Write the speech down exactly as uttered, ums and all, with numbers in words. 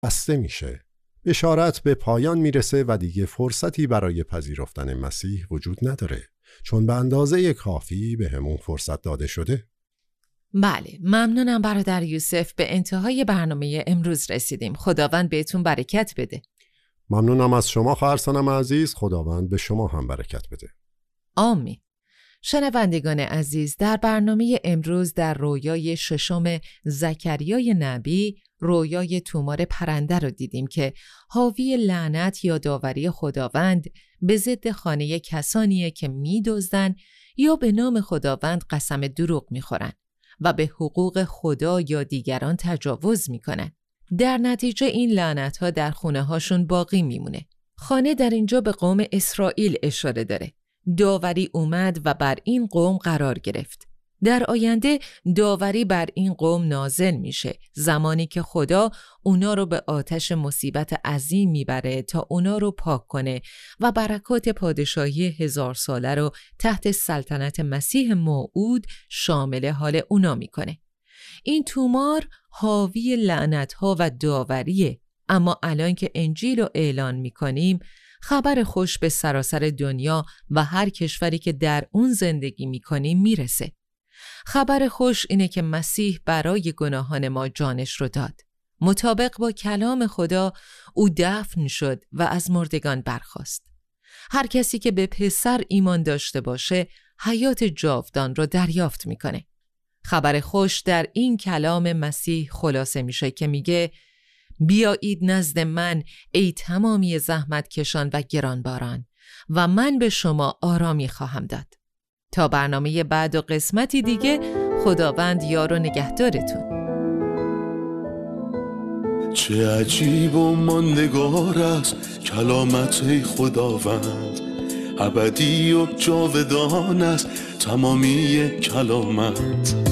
بسته میشه. بشارت به پایان میرسه و دیگه فرصتی برای پذیرفتن مسیح وجود نداره، چون به اندازه کافی به همون فرصت داده شده. بله، ممنونم برادر یوسف. به انتهای برنامه امروز رسیدیم. خداوند بهتون برکت بده. ممنونم از شما خواهر سنم عزیز. خداوند به شما هم برکت بده. آمین. شنوندگان عزیز، در برنامه امروز در رویای ششم زکریای نبی، رویای تومار پرنده رو دیدیم که حاوی لعنت یا داوری خداوند به ضد خانه کسانیه که می‌دزدن یا به نام خداوند قسم دروغ می‌خورن و به حقوق خدا یا دیگران تجاوز می‌کنن. در نتیجه این لعنت‌ها در خونه‌هاشون باقی میمونه. خانه در اینجا به قوم اسرائیل اشاره داره. داوری اومد و بر این قوم قرار گرفت. در آینده داوری بر این قوم نازل میشه، زمانی که خدا اونا رو به آتش مصیبت عظیم میبره تا اونا رو پاک کنه و برکات پادشاهی هزار ساله رو تحت سلطنت مسیح موعود شامل حال اونا میکنه. این تومار حاوی لعنت‌ها و داوریه، اما الان که انجیل رو اعلان میکنیم، خبر خوش به سراسر دنیا و هر کشوری که در اون زندگی میکنیم میرسه. خبر خوش اینه که مسیح برای گناهان ما جانش رو داد. مطابق با کلام خدا او دفن شد و از مردگان برخاست. هر کسی که به پسر ایمان داشته باشه حیات جاودان رو دریافت میکنه. خبر خوش در این کلام مسیح خلاصه میشه که میگه بیایید نزد من ای تمامی زحمت کشان و گرانباران و من به شما آرامی خواهم داد. تا برنامه بعد و قسمتی دیگه، خداوند یار و نگهدارتون. چه عجیب و ماندگار است کلامت ای خداوند، ابدی و جاودان است تمامی کلامت.